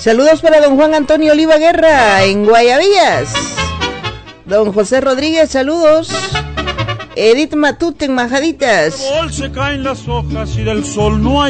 Saludos para don Juan Antonio Oliva Guerra en Guayabillas. Don José Rodríguez, saludos. Edith Matute en Majaditas. Se caen las hojas y del sol no hay